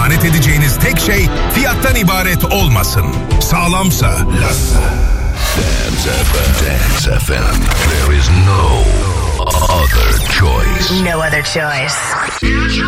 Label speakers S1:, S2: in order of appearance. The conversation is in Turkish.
S1: emanet edeceğiniz tek şey fiyattan ibaret olmasın. Sağlamsa Lassa.
S2: Dance FM. There is no other choice.
S3: No other choice.